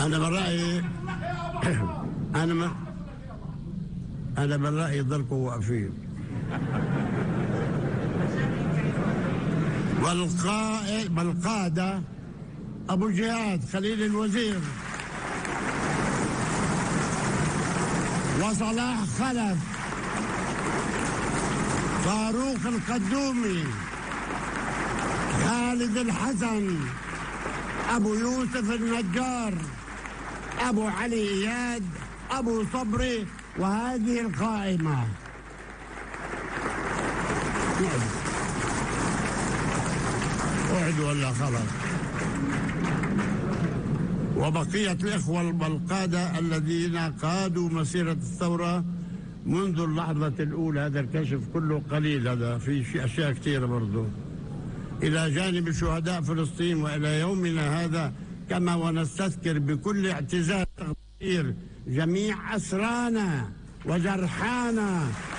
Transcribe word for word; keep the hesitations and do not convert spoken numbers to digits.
أنا من رأيي أنا من أنا من رأيي ضلكم واقفين. والقائد والقادة أبو جهاد خليل الوزير، وصلاح خلف، فاروق القدومي، خالد الحسن، أبو يوسف النجار، أبو علي إياد، أبو صبري. وهذه القائمة وعد ولا خلاص. وبقية الإخوة والقادة الذين قادوا مسيرة الثورة منذ اللحظة الأولى. هذا الكشف كله قليل، هذا في أشياء كثيرة برضو، إلى جانب شهداء فلسطين وإلى يومنا هذا، كما ونستذكر بكل اعتزاز وتقدير جميع أسرانا وجرحانا